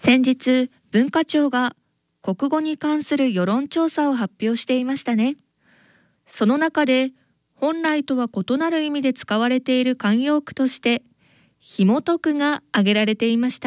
先日、文化庁が国語に関する世論調査を発表していましたね。その中で、本来とは異なる意味で使われている慣用句として、紐解くが挙げられていました。